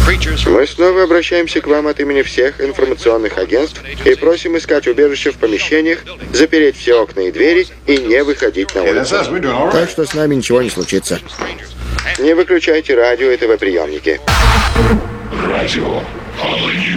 Мы снова обращаемся к вам от имени всех информационных агентств и просим искать убежище в помещениях, запереть все окна и двери и не выходить на улицу. Так что с нами ничего не случится. Не выключайте радио и ТВ-приемники.